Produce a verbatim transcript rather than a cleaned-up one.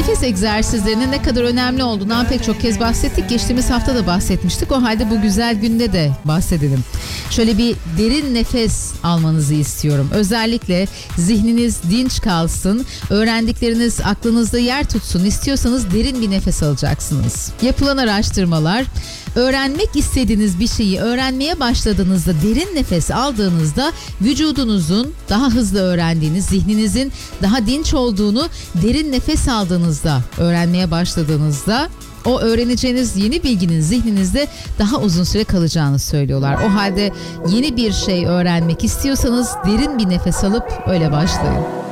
Nefes egzersizlerinin ne kadar önemli olduğundan pek çok kez bahsettik. Geçtiğimiz hafta da bahsetmiştik. O halde bu güzel günde de bahsedelim. Şöyle bir derin nefes almanızı istiyorum. Özellikle zihniniz dinç kalsın, öğrendikleriniz aklınızda yer tutsun istiyorsanız derin bir nefes alacaksınız. Yapılan araştırmalar, öğrenmek istediğiniz bir şeyi öğrenmeye başladığınızda derin nefes aldığınızda vücudunuzun daha hızlı öğrendiğiniz, zihninizin daha dinç olduğunu derin nefes aldığınızda, öğrenmeye başladığınızda o öğreneceğiniz yeni bilginin zihninizde daha uzun süre kalacağını söylüyorlar. O halde yeni bir şey öğrenmek istiyorsanız derin bir nefes alıp öyle başlayın.